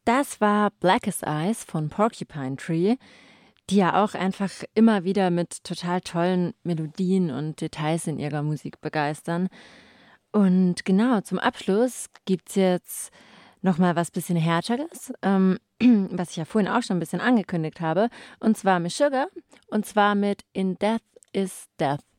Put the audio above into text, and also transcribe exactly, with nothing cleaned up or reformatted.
Das war Blackest Eyes von Porcupine Tree, die ja auch einfach immer wieder mit total tollen Melodien und Details in ihrer Musik begeistern. Und genau, zum Abschluss gibt's jetzt noch mal was bisschen Härteres, ähm, was ich ja vorhin auch schon ein bisschen angekündigt habe, und zwar Meshuggah, und zwar mit In Death is Death.